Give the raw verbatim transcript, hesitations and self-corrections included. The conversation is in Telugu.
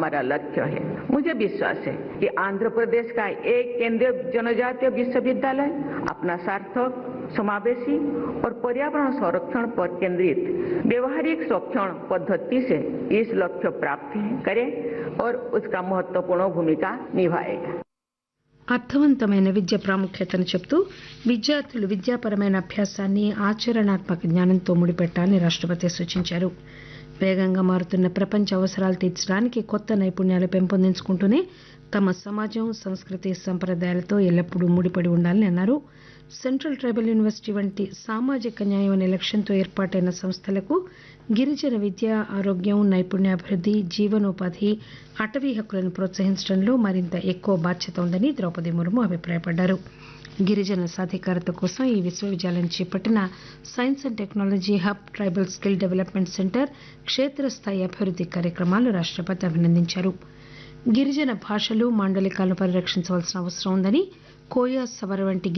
हमारा लक्ष्य है। मुझे विश्वास है कि आंध्र प्रदेश का एक केंद्रीय जनजातीय विश्वविद्यालय अपना सार्थक, समावेशी और पर्यावरण संरक्षण पर केंद्रित व्यवहारिक शिक्षण पद्धति से इस लक्ष्य प्राप्त करे और उसका महत्वपूर्ण भूमिका निभाएगा। అర్థవంతమైన విద్య ప్రాముఖ్యతను చెప్తూ విద్యార్థులు విద్యాపరమైన అభ్యాసాన్ని ఆచరణాత్మక జ్ఞానంతో ముడిపెట్టాలని రాష్టపతి సూచించారు. వేగంగా మారుతున్న ప్రపంచ అవసరాలు తీర్చడానికి కొత్త నైపుణ్యాలు పెంపొందించుకుంటూనే తమ సమాజం, సంస్కృతి, సంప్రదాయాలతో ఎల్లప్పుడూ ముడిపడి ఉండాలని అన్నారు. సెంట్రల్ ట్రైబల్ యూనివర్సిటీ వంటి సామాజిక న్యాయం అనే లక్ష్యంతో ఏర్పాటైన సంస్థలకు గిరిజన విద్య, ఆరోగ్యం, నైపుణ్యాభివృద్ది, జీవనోపాధి, అటవీ హక్కులను ప్రోత్సహించడంలో మరింత ఎక్కువ బాధ్యత ఉందని ద్రౌపది ముర్ము అభిప్రాయపడ్డారు. గిరిజన సాధికారత కోసం ఈ విశ్వవిద్యాలయం చేపట్టిన science and technology hub, tribal skill development centre, క్షేత్రస్థాయి అభివృద్ది కార్యక్రమాలను రాష్టపతి అభినందించారు. గిరిజన భాషలు, మాండలికాలను పరిరక్షించవలసిన అవసరం ఉందని, కోయా, సవర వంటి